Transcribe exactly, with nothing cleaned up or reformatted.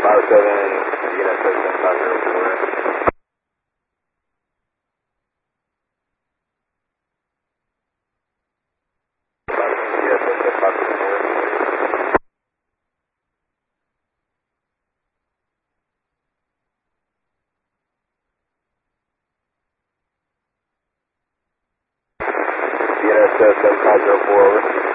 five seven, unit seven five zero four. Unit seven five zero four, over.